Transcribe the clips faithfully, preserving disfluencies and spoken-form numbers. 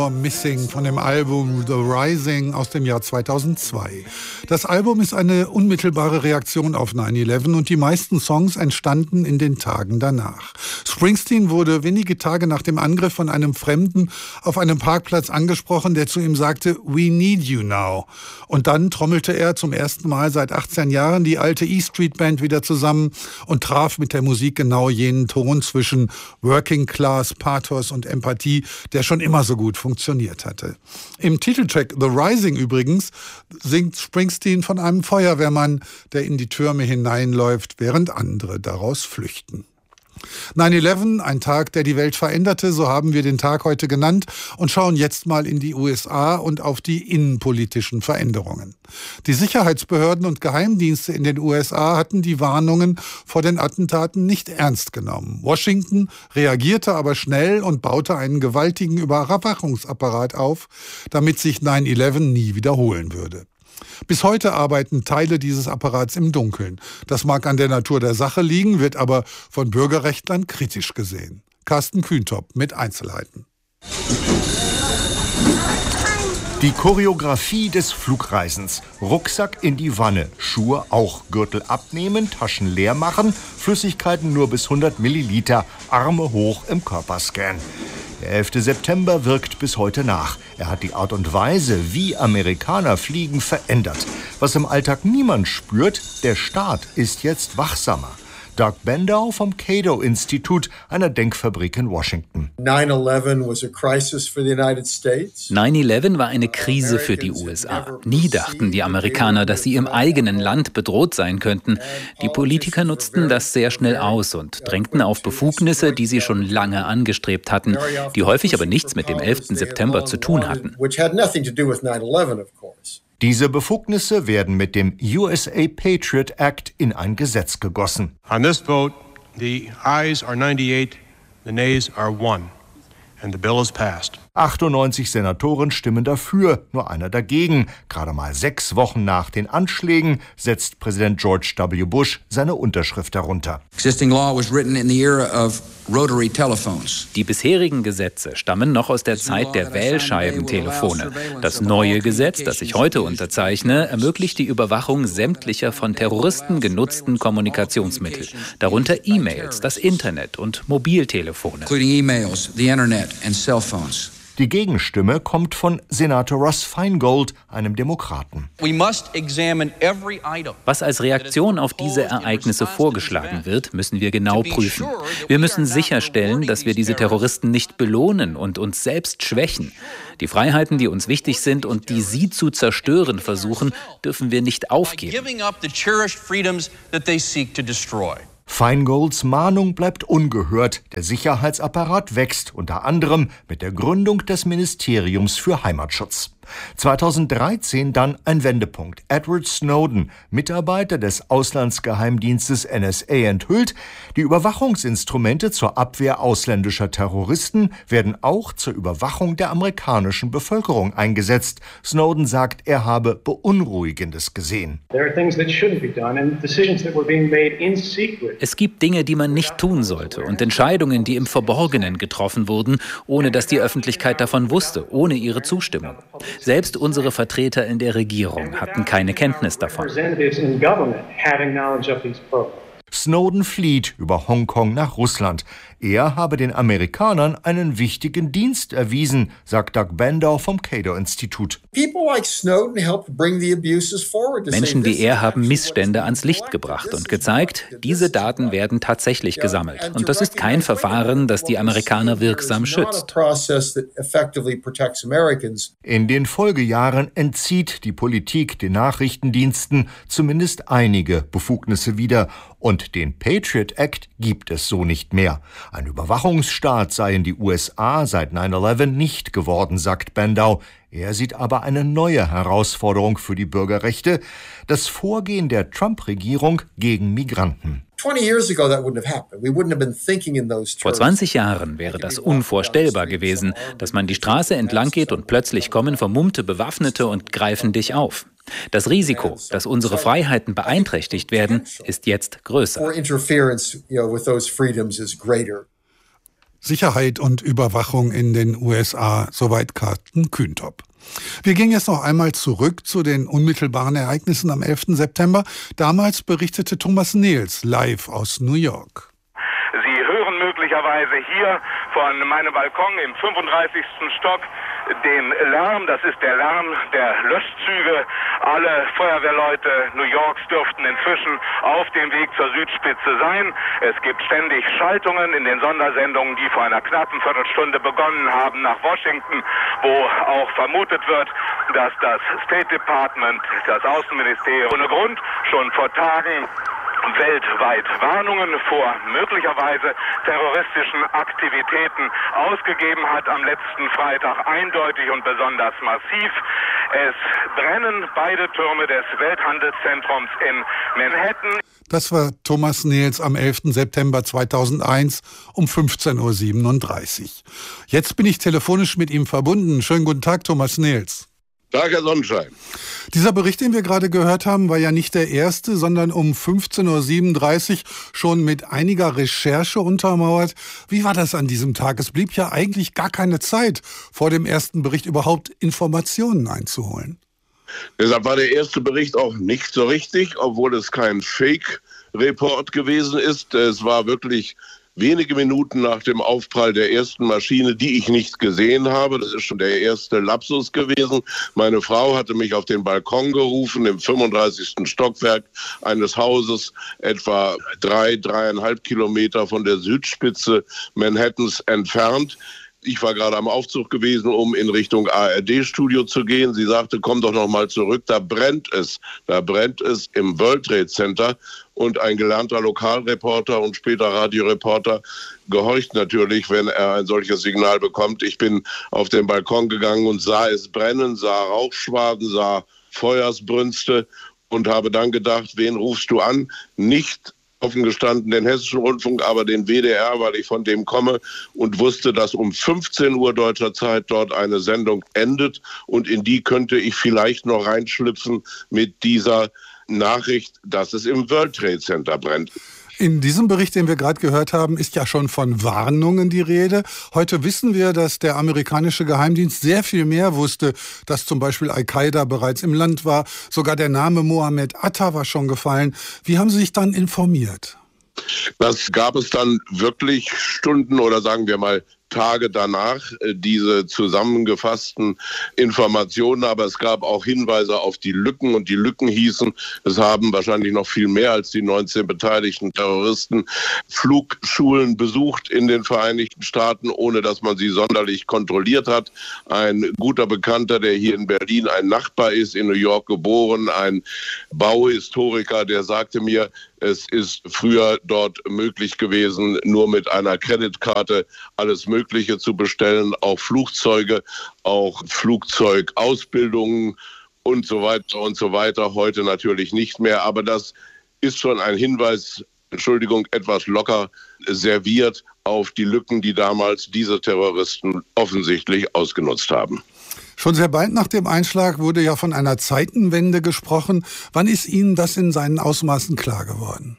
Missing von dem Album The Rising aus dem Jahr zweitausendzwei. Das Album ist eine unmittelbare Reaktion auf neun elf und die meisten Songs entstanden in den Tagen danach. Springsteen wurde wenige Tage nach dem Angriff von einem Fremden auf einem Parkplatz angesprochen, der zu ihm sagte, "We need you now." Und dann trommelte er zum ersten Mal seit achtzehn Jahren die alte E-Street Band wieder zusammen und traf mit der Musik genau jenen Ton zwischen Working Class, Pathos und Empathie, der schon immer so gut funktioniert. funktioniert hatte. Im Titeltrack The Rising übrigens singt Springsteen von einem Feuerwehrmann, der in die Türme hineinläuft, während andere daraus flüchten. neun elf, ein Tag, der die Welt veränderte, so haben wir den Tag heute genannt und schauen jetzt mal in die U S A und auf die innenpolitischen Veränderungen. Die Sicherheitsbehörden und Geheimdienste in den U S A hatten die Warnungen vor den Attentaten nicht ernst genommen. Washington reagierte aber schnell und baute einen gewaltigen Überwachungsapparat auf, damit sich neun elf nie wiederholen würde. Bis heute arbeiten Teile dieses Apparats im Dunkeln. Das mag an der Natur der Sache liegen, wird aber von Bürgerrechtlern kritisch gesehen. Carsten Kühntop mit Einzelheiten. Die Choreografie des Flugreisens. Rucksack in die Wanne, Schuhe auch, Gürtel abnehmen, Taschen leer machen, Flüssigkeiten nur bis hundert Milliliter, Arme hoch im Körperscan. Der elfte September wirkt bis heute nach. Er hat die Art und Weise, wie Amerikaner fliegen, verändert. Was im Alltag niemand spürt, der Staat ist jetzt wachsamer. Doug Bandow vom Cato-Institut, einer Denkfabrik in Washington. neun elf war eine Krise für die U S A. Nie dachten die Amerikaner, dass sie im eigenen Land bedroht sein könnten. Die Politiker nutzten das sehr schnell aus und drängten auf Befugnisse, die sie schon lange angestrebt hatten, die häufig aber nichts mit dem elften September zu tun hatten. Diese Befugnisse werden mit dem U S A Patriot Act in ein Gesetz gegossen. On this vote, the ayes are ninety-eight, the nays are one, and the bill is passed. achtundneunzig Senatoren stimmen dafür, nur einer dagegen. Gerade mal sechs Wochen nach den Anschlägen setzt Präsident George W. Bush seine Unterschrift darunter. Die bisherigen Gesetze stammen noch aus der Zeit der Wählscheibentelefone. Das neue Gesetz, das ich heute unterzeichne, ermöglicht die Überwachung sämtlicher von Terroristen genutzten Kommunikationsmittel, darunter E-Mails, das Internet und Mobiltelefone. Die Gegenstimme kommt von Senator Russ Feingold, einem Demokraten. Was als Reaktion auf diese Ereignisse vorgeschlagen wird, müssen wir genau prüfen. Wir müssen sicherstellen, dass wir diese Terroristen nicht belohnen und uns selbst schwächen. Die Freiheiten, die uns wichtig sind und die sie zu zerstören versuchen, dürfen wir nicht aufgeben. Feingolds Mahnung bleibt ungehört. Der Sicherheitsapparat wächst, unter anderem mit der Gründung des Ministeriums für Heimatschutz. zweitausenddreizehn dann ein Wendepunkt. Edward Snowden, Mitarbeiter des Auslandsgeheimdienstes N S A, enthüllt, die Überwachungsinstrumente zur Abwehr ausländischer Terroristen werden auch zur Überwachung der amerikanischen Bevölkerung eingesetzt. Snowden sagt, er habe Beunruhigendes gesehen. Es gibt Dinge, die man nicht tun sollte und Entscheidungen, die im Verborgenen getroffen wurden, ohne dass die Öffentlichkeit davon wusste, ohne ihre Zustimmung. Selbst unsere Vertreter in der Regierung hatten keine Kenntnis davon. Snowden flieht über Hongkong nach Russland. Er habe den Amerikanern einen wichtigen Dienst erwiesen, sagt Doug Bandow vom Cato-Institut. Menschen wie er haben Missstände ans Licht gebracht und gezeigt, diese Daten werden tatsächlich gesammelt. Und das ist kein Verfahren, das die Amerikaner wirksam schützt. In den Folgejahren entzieht die Politik den Nachrichtendiensten zumindest einige Befugnisse wieder. Und den Patriot Act gibt es so nicht mehr. Ein Überwachungsstaat seien die U S A seit neun elf nicht geworden, sagt Bandow. Er sieht aber eine neue Herausforderung für die Bürgerrechte: das Vorgehen der Trump-Regierung gegen Migranten. Vor zwanzig Jahren wäre das unvorstellbar gewesen, dass man die Straße entlang geht und plötzlich kommen vermummte Bewaffnete und greifen dich auf. Das Risiko, dass unsere Freiheiten beeinträchtigt werden, ist jetzt größer. Sicherheit und Überwachung in den U S A, soweit Carsten Kühntop. Wir gehen jetzt noch einmal zurück zu den unmittelbaren Ereignissen am elften September. Damals berichtete Thomas Nehls live aus New York. Sie hören möglicherweise hier von meinem Balkon im fünfunddreißigsten Stock den Lärm. Das ist der Lärm der Löschzüge. Alle Feuerwehrleute New Yorks dürften inzwischen auf dem Weg zur Südspitze sein. Es gibt ständig Schaltungen in den Sondersendungen, die vor einer knappen Viertelstunde begonnen haben nach Washington, wo auch vermutet wird, dass das State Department, das Außenministerium, ohne Grund schon vor Tagen weltweit Warnungen vor möglicherweise terroristischen Aktivitäten ausgegeben hat, am letzten Freitag eindeutig und besonders massiv. Es brennen beide Türme des Welthandelszentrums in Manhattan. Das war Thomas Nehls am elften September zweitausendeins um fünfzehn Uhr siebenunddreißig. Jetzt bin ich telefonisch mit ihm verbunden. Schönen guten Tag, Thomas Nehls. Tag, Herr Sonnenschein. Dieser Bericht, den wir gerade gehört haben, war ja nicht der erste, sondern um fünfzehn Uhr siebenunddreißig schon mit einiger Recherche untermauert. Wie war das an diesem Tag? Es blieb ja eigentlich gar keine Zeit, vor dem ersten Bericht überhaupt Informationen einzuholen. Deshalb war der erste Bericht auch nicht so richtig, obwohl es kein Fake-Report gewesen ist. Es war wirklich wenige Minuten nach dem Aufprall der ersten Maschine, die ich nicht gesehen habe. Das ist schon der erste Lapsus gewesen. Meine Frau hatte mich auf den Balkon gerufen, im fünfunddreißigsten Stockwerk eines Hauses, etwa drei, dreieinhalb Kilometer von der Südspitze Manhattans entfernt. Ich war gerade am Aufzug gewesen, um in Richtung A R D-Studio zu gehen. Sie sagte, komm doch noch mal zurück, da brennt es. Da brennt es im World Trade Center. Und ein gelernter Lokalreporter und später Radioreporter gehorcht natürlich, wenn er ein solches Signal bekommt. Ich bin auf den Balkon gegangen und sah es brennen, sah Rauchschwaden, sah Feuersbrünste und habe dann gedacht, wen rufst du an? Nicht offen gestanden den Hessischen Rundfunk, aber den W D R, weil ich von dem komme und wusste, dass um fünfzehn Uhr deutscher Zeit dort eine Sendung endet und in die könnte ich vielleicht noch reinschlüpfen mit dieser Nachricht, dass es im World Trade Center brennt. In diesem Bericht, den wir gerade gehört haben, ist ja schon von Warnungen die Rede. Heute wissen wir, dass der amerikanische Geheimdienst sehr viel mehr wusste, dass zum Beispiel Al-Qaida bereits im Land war. Sogar der Name Mohammed Atta war schon gefallen. Wie haben Sie sich dann informiert? Das gab es dann wirklich Stunden oder sagen wir mal Tage danach, diese zusammengefassten Informationen, aber es gab auch Hinweise auf die Lücken und die Lücken hießen, es haben wahrscheinlich noch viel mehr als die neunzehn beteiligten Terroristen Flugschulen besucht in den Vereinigten Staaten, ohne dass man sie sonderlich kontrolliert hat. Ein guter Bekannter, der hier in Berlin ein Nachbar ist, in New York geboren, ein Bauhistoriker, der sagte mir, es ist früher dort möglich gewesen, nur mit einer Kreditkarte alles Mögliche zu bestellen, auch Flugzeuge, auch Flugzeugausbildungen und so weiter und so weiter. Heute natürlich nicht mehr, aber das ist schon ein Hinweis, Entschuldigung, etwas locker serviert auf die Lücken, die damals diese Terroristen offensichtlich ausgenutzt haben. Schon sehr bald nach dem Einschlag wurde ja von einer Zeitenwende gesprochen. Wann ist Ihnen das in seinen Ausmaßen klar geworden?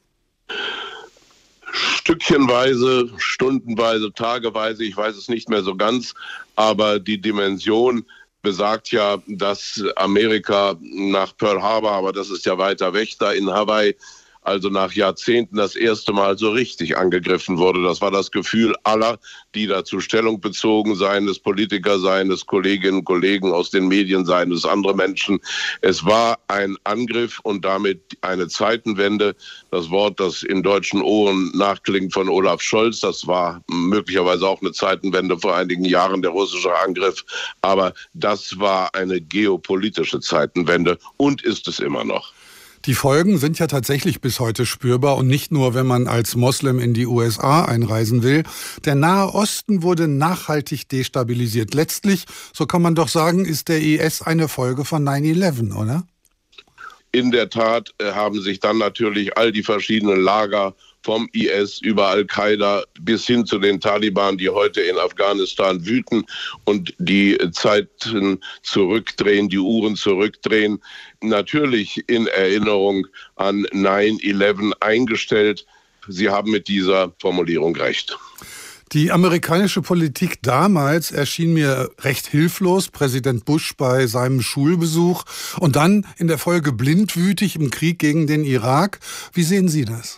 Stückchenweise, stundenweise, tageweise, ich weiß es nicht mehr so ganz, aber die Dimension besagt ja, dass Amerika nach Pearl Harbor, aber das ist ja weiter weg, da in Hawaii, also nach Jahrzehnten das erste Mal so richtig angegriffen wurde. Das war das Gefühl aller, die dazu Stellung bezogen, seien es Politiker, seien es Kolleginnen und Kollegen aus den Medien, seien es andere Menschen. Es war ein Angriff und damit eine Zeitenwende. Das Wort, das in deutschen Ohren nachklingt von Olaf Scholz, das war möglicherweise auch eine Zeitenwende vor einigen Jahren, der russische Angriff. Aber das war eine geopolitische Zeitenwende und ist es immer noch. Die Folgen sind ja tatsächlich bis heute spürbar und nicht nur, wenn man als Moslem in die U S A einreisen will. Der Nahe Osten wurde nachhaltig destabilisiert. Letztlich, so kann man doch sagen, ist der I S eine Folge von neun elf, oder? In der Tat haben sich dann natürlich all die verschiedenen Lager vom I S über Al-Qaida bis hin zu den Taliban, die heute in Afghanistan wüten und die Zeiten zurückdrehen, die Uhren zurückdrehen, natürlich in Erinnerung an neun elf eingestellt. Sie haben mit dieser Formulierung recht. Die amerikanische Politik damals erschien mir recht hilflos. Präsident Bush bei seinem Schulbesuch und dann in der Folge blindwütig im Krieg gegen den Irak. Wie sehen Sie das?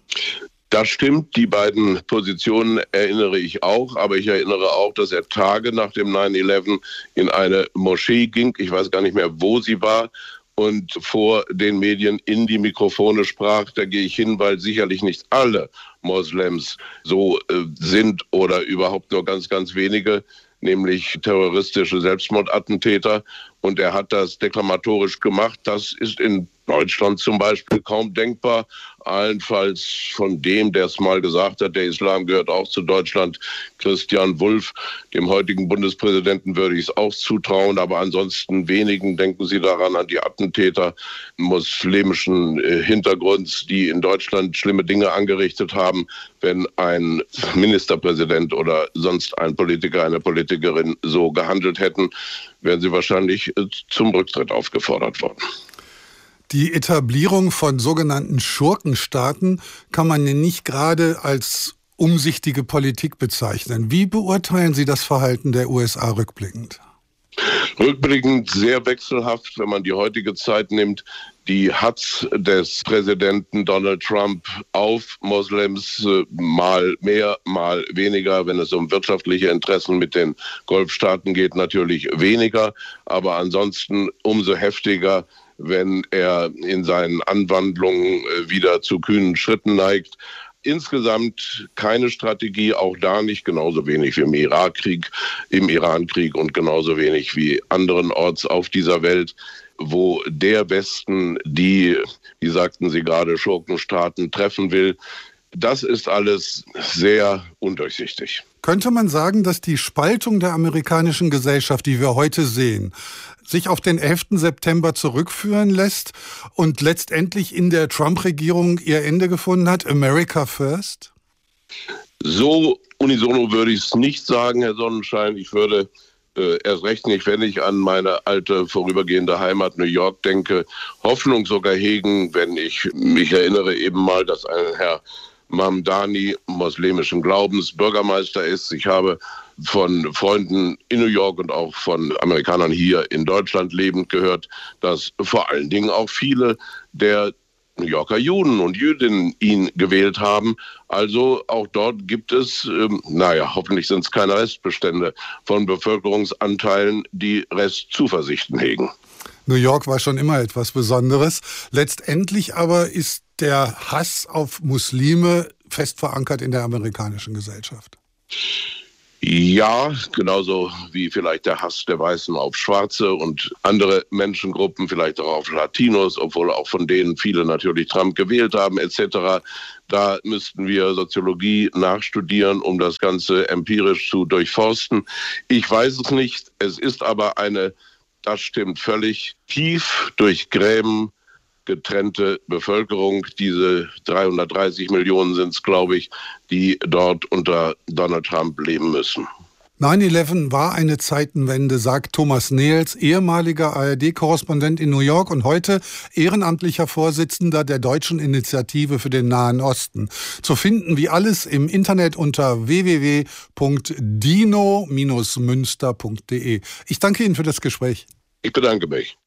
Das stimmt, die beiden Positionen erinnere ich auch, aber ich erinnere auch, dass er Tage nach dem neun elf in eine Moschee ging, ich weiß gar nicht mehr, wo sie war, und vor den Medien in die Mikrofone sprach, da gehe ich hin, weil sicherlich nicht alle Moslems so äh, sind oder überhaupt nur ganz, ganz wenige, nämlich terroristische Selbstmordattentäter. Und er hat das deklamatorisch gemacht. Das ist in Deutschland zum Beispiel kaum denkbar. Allenfalls von dem, der es mal gesagt hat, der Islam gehört auch zu Deutschland, Christian Wulff, dem heutigen Bundespräsidenten, würde ich es auch zutrauen. Aber ansonsten wenigen, denken Sie daran, an die Attentäter muslimischen Hintergrunds, die in Deutschland schlimme Dinge angerichtet haben. Wenn ein Ministerpräsident oder sonst ein Politiker, eine Politikerin so gehandelt hätten, wären sie wahrscheinlich zum Rücktritt aufgefordert worden. Die Etablierung von sogenannten Schurkenstaaten kann man ja nicht gerade als umsichtige Politik bezeichnen. Wie beurteilen Sie das Verhalten der U S A rückblickend? Rückblickend sehr wechselhaft, wenn man die heutige Zeit nimmt. Die Hatz des Präsidenten Donald Trump auf Moslems, mal mehr, mal weniger. Wenn es um wirtschaftliche Interessen mit den Golfstaaten geht, natürlich weniger. Aber ansonsten umso heftiger, wenn er in seinen Anwandlungen wieder zu kühnen Schritten neigt. Insgesamt keine Strategie, auch da nicht, genauso wenig wie im Irakkrieg, im Irankrieg und genauso wenig wie anderenorts auf dieser Welt, wo der Westen die, wie sagten Sie gerade, Schurkenstaaten treffen will. Das ist alles sehr undurchsichtig. Könnte man sagen, dass die Spaltung der amerikanischen Gesellschaft, die wir heute sehen, sich auf den elften September zurückführen lässt und letztendlich in der Trump-Regierung ihr Ende gefunden hat? America first? So unisono würde ich es nicht sagen, Herr Sonnenschein. Ich würde äh, erst recht nicht, wenn ich an meine alte vorübergehende Heimat New York denke, Hoffnung sogar hegen, wenn ich mich erinnere eben mal, dass ein Herr Mamdani muslimischen Glaubens Bürgermeister ist. Ich habe von Freunden in New York und auch von Amerikanern hier in Deutschland lebend gehört, dass vor allen Dingen auch viele der New Yorker Juden und Jüdinnen ihn gewählt haben. Also auch dort gibt es, ähm, naja, hoffentlich sind es keine Restbestände von Bevölkerungsanteilen, die Restzuversichten hegen. New York war schon immer etwas Besonderes. Letztendlich aber ist der Hass auf Muslime fest verankert in der amerikanischen Gesellschaft. Ja, genauso wie vielleicht der Hass der Weißen auf Schwarze und andere Menschengruppen, vielleicht auch auf Latinos, obwohl auch von denen viele natürlich Trump gewählt haben et cetera. Da müssten wir Soziologie nachstudieren, um das Ganze empirisch zu durchforsten. Ich weiß es nicht. Es ist aber eine, das stimmt völlig, tief durch Gräben getrennte Bevölkerung. Diese dreihundertdreißig Millionen sind es, glaube ich, die dort unter Donald Trump leben müssen. neun elf war eine Zeitenwende, sagt Thomas Nehls, ehemaliger A R D-Korrespondent in New York und heute ehrenamtlicher Vorsitzender der Deutschen Initiative für den Nahen Osten. Zu finden wie alles im Internet unter w w w punkt dino Bindestrich münster punkt de. Ich danke Ihnen für das Gespräch. Ich bedanke mich.